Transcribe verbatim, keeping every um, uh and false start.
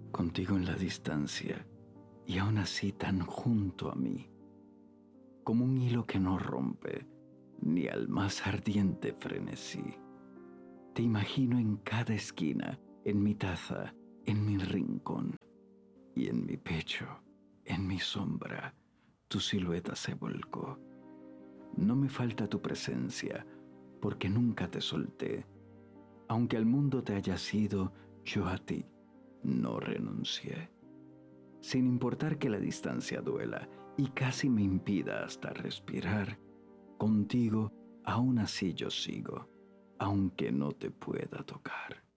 contigo en la distancia y aún así tan junto a mí, como un hilo que no rompe ni al más ardiente frenesí. Te imagino en cada esquina, en mi taza, en mi rincón, y en mi pecho, en mi sombra, tu silueta se volcó. No me falta tu presencia, porque nunca te solté. Aunque al mundo te haya sido, yo a ti no renuncié. Sin importar que la distancia duela y casi me impida hasta respirar, contigo aún así yo sigo, aunque no te pueda tocar.